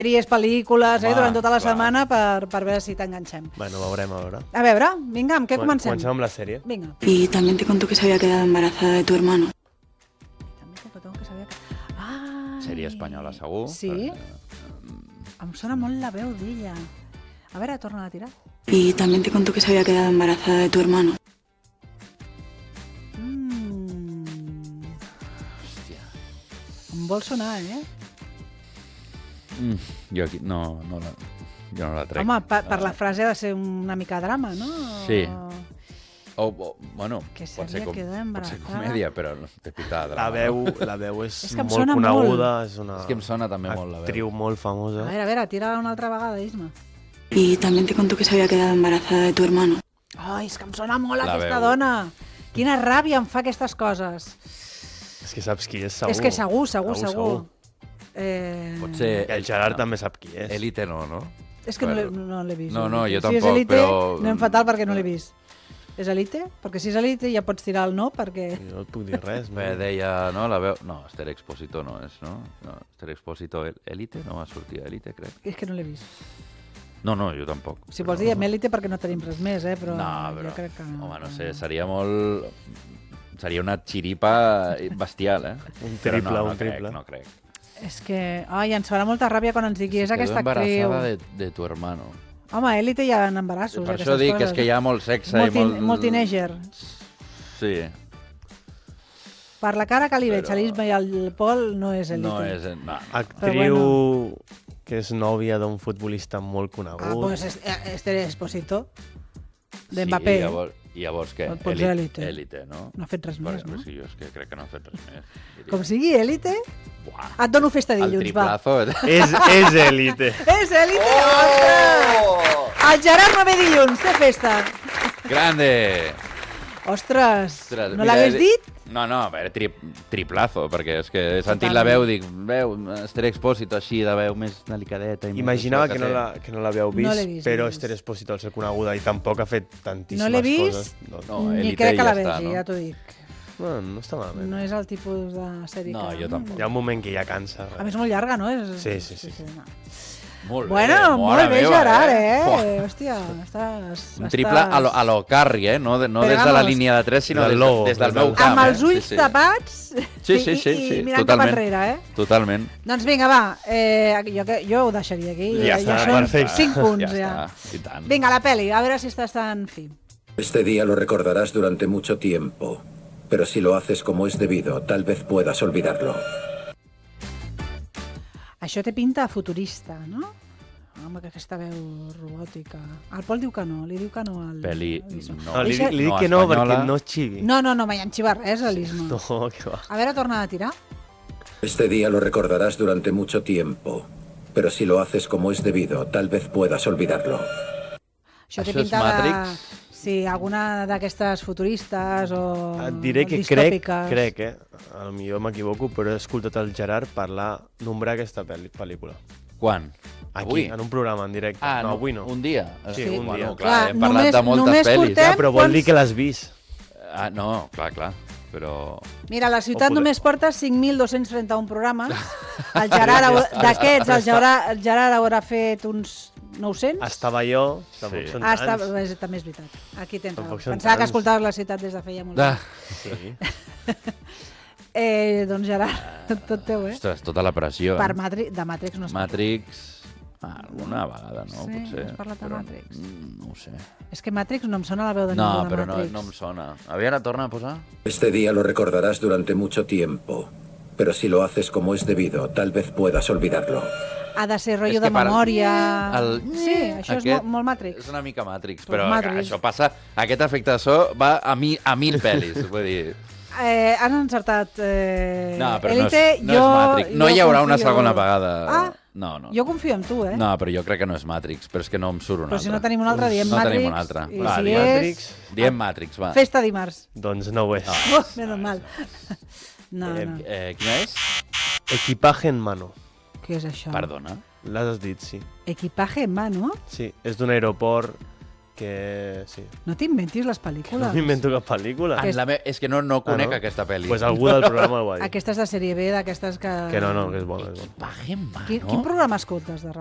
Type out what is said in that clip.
sèries, pel·lícules, durant tota la setmana per veure si t'enganxem. Bueno, veurem, a veure. A veure, vinga, amb què comencem? Comencem amb la sèrie. Vinga. Y también te contó que se había quedado embarazada de tu hermano. Sèrie espanyola, segur. Sí. Em sona molt la veu d'ella. A veure, torna a tirar. Y también te contó que se había quedado embarazada de tu hermano. Hòstia. Em vol sonar, Jo aquí jo no la trec. Home, per la frase ha de ser una mica drama, no? Sí. Bueno, Que pot s'havia ser quedat embarassada. comèdia, però no té pinta de drama. La veu és És que em molt sona coneguda, és una És que em sona també molt la veu. actriu molt famosa. A veure, tira una altra vegada, Isma. Y también te contó que se había quedado embarazada de tu hermano. Ai, és que em sona molt La aquesta veu. dona. Quina ràbia em fa aquestes coses. És que saps qui és, segur. És que segur. Pot ser... I el Gerard també sap qui és. Élite no? És que no l'he vist. No, jo Si és tampoc, Elite, però... anem fatal perquè no l'he vist. És Elite? Perquè si és Elite ja pots tirar el no, perquè... No et puc dir res. Bé, deia, no, la veu... No, Esther Expósito no és, no? Esther Expósito, Élite? No va sortir a Élite, crec. És que no l'he vist. No, jo tampoc. Si vols dir Elite perquè no tenim res més, però, però jo crec que no. Home, no sé, seria molt... Seria una xiripa bestial, Un Però triple, no un triple. No crec. És que... Ai, ens farà molta ràbia quan ens digui és aquesta actriu. embarazada de tu hermano. Home, Elite hi ha embarassos. Per això dic que és que hi ha molt sexe i molt... Molt teenager. Sí. Per la cara que li veig Però- a l'Isma i al Pol no és Elite. No és... No. Actriu que és nòvia d'un futbolista molt conegut. Ah, doncs Esther Esposito. De Sí, Mbappé. llavors què? No et pots dir Élite. Élite, no? No ha fet res més, no? Sí, jo és que crec que no ha fet res més. diria. Com sigui Elite, Buah. et dono festa El dilluns, va. triplazo... És Élite. És Elite! Ostres! El Gerard no ve dilluns, té festa. Grande! Ostres, no mira, l'hagués dit? No, a veure, triplazo, perquè és que he sentit la veu, dic, Esther Expósito així, de veu més delicadeta. I Imaginava més que no l'havíeu vist, No l'he vist, però no l'he vist. Esther Esposito al ser coneguda i tampoc ha fet tantíssimes No l'he vist, coses. No, ni Elite crec que ja la està, vegi, no? ja t'ho dic. No està malament. No és el tipus de sèrie No, que... jo tampoc. Hi ha un moment que ja cansa. A més, molt llarga, no? Sí. No. Molt bé, Bueno, mare molt bé, meva, Gerard, Fuà. Hòstia, estàs... Un triple a lo Carri, no des de la vamos, línia de 3, sinó del des logo, del del meu logo. camp. Amb els ulls Sí. tapats Sí, i mirant cap totalment. enrere, Totalment. Doncs vinga, va, jo ho deixaria aquí. Ja està, això són perfecte. 5 punts, Ja ja. està, i tant. Vinga, la peli, a veure si estàs tan fi. Este día lo recordarás durante mucho tiempo, pero si lo haces como es debido, tal vez puedas olvidarlo. Això té pinta futurista, no? Home, que aquesta veu robòtica. El Pol diu que no, li diu que no al... Peli... No, li Eixa- dic que no espanyola. perquè no xivi. No, mai en xiva res, l'Isma. No, que va. A veure, torna a tirar. Este día lo recordarás durante mucho tiempo, pero si lo haces como es debido, tal vez puedas olvidarlo. Això té Això és pinta de... Matrix? Sí, alguna d'aquestes futuristes o Et diré que distòpiques. potser m'equivoco, però he escoltat el Gerard nombrar aquesta pel·lícula. Quan? Aquí, Avui? en un programa, en directe. Ah, no, avui no. Un dia? Sí, un dia. Bueno, clar, Clar, hem parlat de moltes només pel·lis. portem- Ja, però vol quants- dir que l'has vist. Ah, no, clar, però... Mira, la ciutat O poder- només porta 5.231 programes. El Gerard, d'aquests, el Gerard haurà fet uns 900. Estava jo, tampoc Sí. són Ah, tants. també és veritat. Aquí tens raó. Tampoc són Pensava que tants. escoltaves la ciutat des de feia molt Ah, Sí. Doncs Gerard, tot teu, ostres, tota la pressió. Per de Matrix no es parla. Matrix... alguna vegada, no? Sí, Potser. has parlat de però, Matrix. No ho sé. És que Matrix no em sona la veu de No, ningú de però no, Matrix. no em sona. A veure, torna a posar. Este día lo recordarás durante mucho tiempo, pero si lo haces como es debido, tal vez puedas olvidarlo. Ha de ser És rotllo que de per- memòria... El... Sí, això és Aquest molt Matrix. És una mica Matrix, Pues però Matrix. això passa... Aquest efecte de so va a 1.000 pel·lis, vull dir... Han encertat No, però Elite, no és Matrix. No hi haurà una segona vegada. Ah, no. jo confio en tu, No, però jo crec que no és Matrix, però és que no em surt una Però altra. si no tenim una altra, diem no Matrix. tenim una altra. I Va, si diem és... Matrix. Diem Matrix, va. Festa dimarts. Doncs no ho és. Oh, menos mal. No. Quina és? Equipaje en mano. Què és això? Perdona. L'has dit, sí. Equipaje en mano? Sí, és d'un aeroport que sí. No t'inventis les No pel·lícules. m'invento cap pel·lícula. És que no conec no? aquesta pel·li. Pues algú del programa ho ha dit. Aquestes de sèrie B, d'aquestes que... Que no, que és bona, és bona. Bajem, Quin programa escoltes de